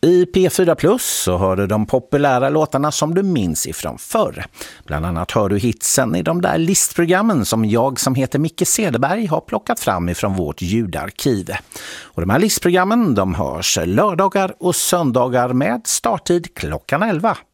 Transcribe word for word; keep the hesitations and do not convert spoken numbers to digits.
I P fyra Plus så hör du de populära låtarna som du minns ifrån förr. Bland annat hör du hitsen i de där listprogrammen som jag som heter Micke Cederberg har plockat fram ifrån vårt ljudarkiv. Och de här listprogrammen de hörs lördagar och söndagar med starttid klockan elva